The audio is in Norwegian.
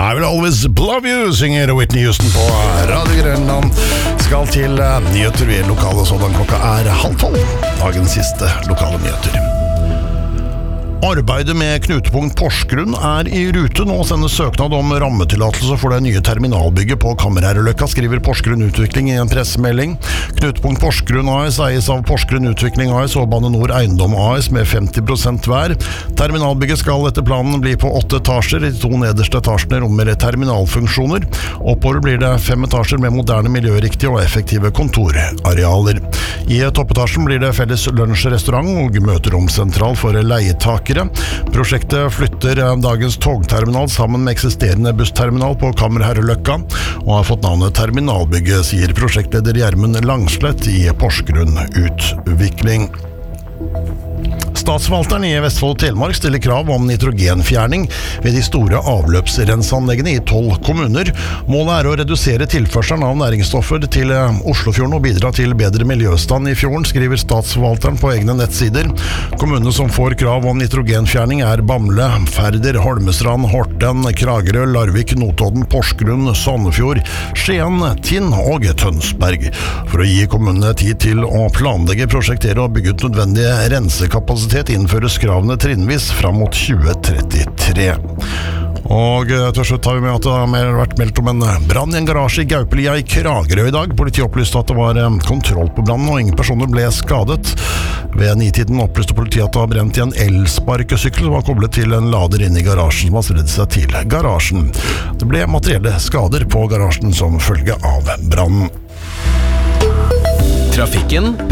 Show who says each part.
Speaker 1: I will always love you, synger Whitney Houston på Radio Grønland. Skal til nyheter ved lokale sådan klokka 11:30. Dagens siste lokale nyheter. Arbeidet med knutepunkt Porsgrunn i rute. Nå sendes søknad om rammetillatelse for det nye terminalbygget på Kammerherreløkka, skriver Porsgrunn Utvikling i en pressemelding. Knutepunkt Porsgrunn AS eies av Porsgrunn Utvikling AS og Bane Nor Eiendom AS med 50% hver. Terminalbygget skal etter planen bli på 8 etasjer. De 2 nederste etasjene rommer terminalfunksjoner. Oppover blir det 5 etasjer med moderne, miljøriktige og effektive kontorarealer. I toppetasjen blir det felles lunsjrestaurant og møteromsentral for leietakere. Prosjektet flytter dagens togterminal sammen med eksisterende bussterminal på Kammerherreløkka og har fått navnet Terminalbygget, sier prosjektleder Gjermund Langslett i Porsgrunn Utvikling. Statsforvalteren i Vestfold og Telemark stiller krav om nitrogenfjerning ved de store avløpsrenseanleggene i 12 kommuner. Målet å redusere tilførselen av næringsstoffer til Oslofjorden og bidra til bedre miljøstand i fjorden, skriver statsforvalteren på egne nettsider. Kommunene som får krav om nitrogenfjerning Bamble, Færder, Holmestrand, Horten, Kragerø, Larvik, Notodden, Porsgrunn, Sandefjord, Skien, Tinn og Tønsberg. For å gi kommunene tid til å planlegge, prosjektere og bygge ut nødvendig rensekapasitet innføres kravene trinnvis fram mot 2033. Og til slutt har vi med at det har vært meldt om en brann i en garasje i Gaupelia i Kragerø i dag. Politiet opplyste at det var kontroll på brannen og ingen personer ble skadet. Ved 9-tiden opplyste politiet at det har brent i en elsparkesykkel som var koblet til en lader inn i garasjen som har spredd seg til garasjen. Det ble materielle skader på garasjen som følge av brannen.
Speaker 2: Trafikken